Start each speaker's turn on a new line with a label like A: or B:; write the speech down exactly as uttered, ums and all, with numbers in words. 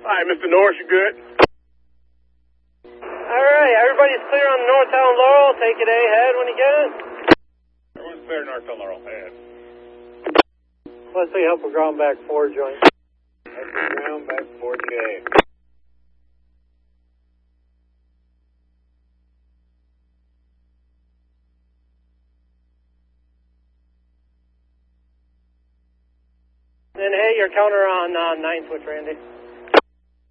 A: Hi, Mister Norris, you good?
B: All right, everybody's clear on Northtown Laurel. Take it ahead when you get it.
A: Everyone's clear Northtown Laurel. Ahead.
B: Let's see, help with ground back four joint.
A: Help with ground back four J.
B: And hey, your counter on uh, nine switch, Randy.